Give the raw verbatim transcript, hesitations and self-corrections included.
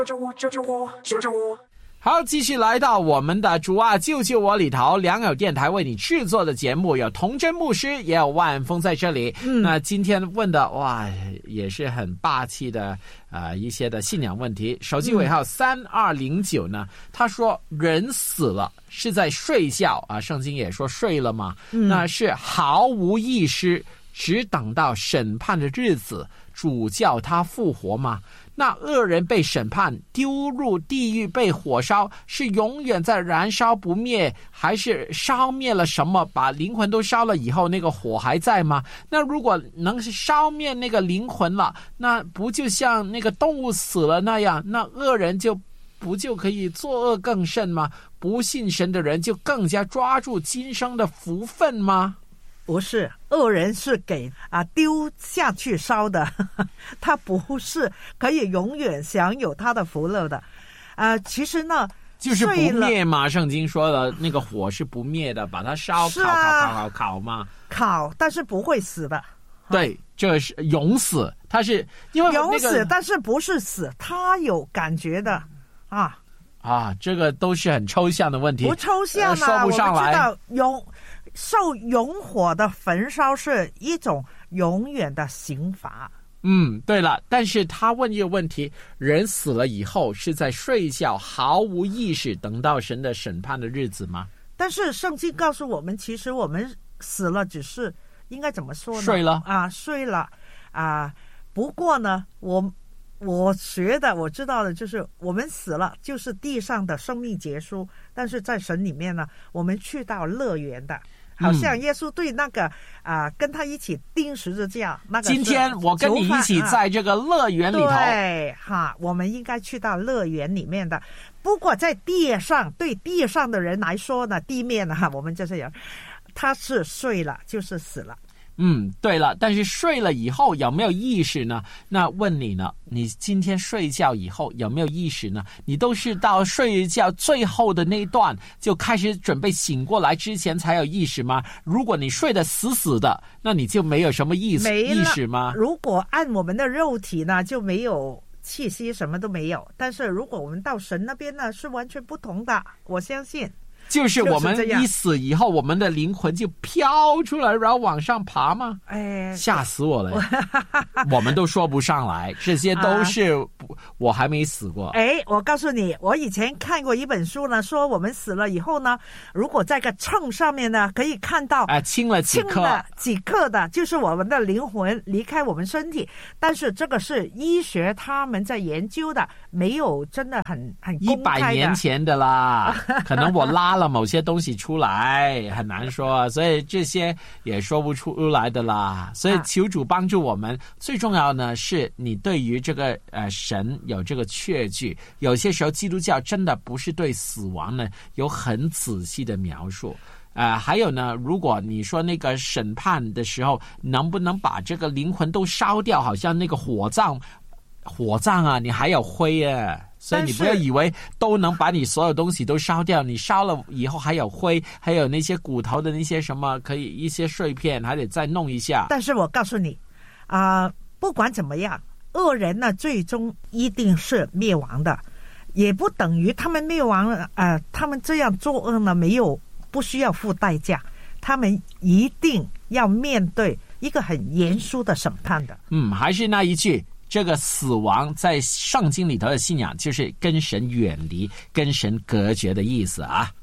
好，继续来到我们的主啊救救我里头，良友电台为你制作的节目，有童真牧师也有万峰在这里。嗯，那今天问的哇也是很霸气的呃一些的信仰问题。手机尾号三二零九呢，他说人死了是在睡觉啊，圣经也说睡了嘛，嗯，那是毫无意识，只等到审判的日子，主叫他复活吗？那恶人被审判丢入地狱被火烧，是永远在燃烧不灭，还是烧灭了什么把灵魂都烧了以后那个火还在吗？那如果能烧灭那个灵魂了，那不就像那个动物死了那样，那恶人就不就可以作恶更甚吗？不信神的人就更加抓住今生的福分吗？ 不是，恶人是给啊丢下去烧的，呵呵，他不是可以永远享有他的福乐的。啊、呃，其实呢， 就是不灭嘛。圣经说的那个火是不灭的，把它烧、烤、烤、烤、烤、烤嘛， 烤，但是不会死的。 对，这是永死，它是因为、那个、 永死，但是不是死，他有感觉的啊啊，这个都是很抽象的问题， 不抽象啊，呃、 说不上来。 我们知道永。受永火的焚烧是一种永远的刑罚。 嗯，对了，但是他问一个问题，人死了以后是在睡觉毫无意识等到神的审判的日子吗？ 但是圣经告诉我们，其实我们死了只是应该怎么说呢？ 睡了啊，睡了啊。不过呢，我我学的我知道的就是我们死了就是地上的生命结束，但是在神里面呢，我们去到乐园的。好像耶稣对那个啊、呃，跟他一起钉十字架那个。 今天我跟你一起在这个乐园里头。 对，哈，我们应该去到乐园里面的。不过在地上，对地上的人来说呢，地面呢，我们就是有，他是睡了，就是死了。 嗯，对了，但是睡了以后有没有意识呢？那问你呢，你今天睡觉以后有没有意识呢？你都是到睡觉最后的那一段就开始准备醒过来之前才有意识吗？如果你睡得死死的，那你就没有什么意识意识吗？ 如果按我们的肉体呢，就没有气息，什么都没有。但是如果我们到神那边呢，是完全不同的，我相信。 就是我们一死以后，我们的灵魂就飘出来，然后往上爬吗？ 哎， 吓死我了！我们都说不上来，这些都是、啊、我还没死过。 哎，我告诉你，我以前看过一本书呢，说我们死了以后呢，如果在个秤上面呢，可以看到啊，轻了几克，轻了几克的，就是我们的灵魂离开我们身体。但是这个是医学他们在研究的，没有真的很很公开的。 一百年前的啦，可能我拉了。某些东西出来很难说，所以这些也说不出来的啦。所以求主帮助我们，最重要呢是你对于这个呃神有这个确据。有些时候基督教真的不是对死亡呢有很仔细的描述。呃，还有呢，如果你说那个审判的时候，能不能把这个灵魂都烧掉？好像那个火葬，火葬啊，你还有灰啊。所以你不要以为都能把你所有东西都烧掉，你烧了以后还有灰，还有那些骨头的那些什么，可以一些碎片还得再弄一下。 但是我告诉你啊、呃，不管怎么样，恶人呢最终一定是灭亡的，也不等于他们灭亡了，呃，他们这样作恶呢没有不需要付代价，他们一定要面对一个很严肃的审判的。 嗯，还是那一句。这个死亡在圣经里头的信仰就是跟神远离、跟神隔绝的意思啊。